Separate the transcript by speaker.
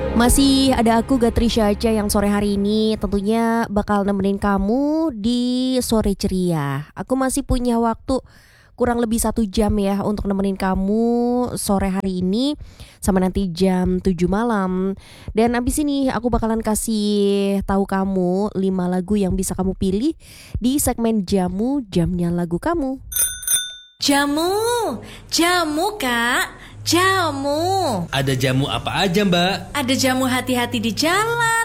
Speaker 1: Masih ada aku Gatri Syaca yang sore hari ini tentunya bakal nemenin kamu di sore ceria. Aku masih punya waktu kurang lebih 1 jam ya untuk nemenin kamu sore hari ini sama nanti jam 7 malam. Dan abis ini aku bakalan kasih tahu kamu 5 lagu yang bisa kamu pilih di segmen Jamu Jamnya Lagu Kamu.
Speaker 2: Jamu, jamu kak, jamu.
Speaker 3: Ada jamu apa aja mbak?
Speaker 2: Ada jamu hati-hati di jalan,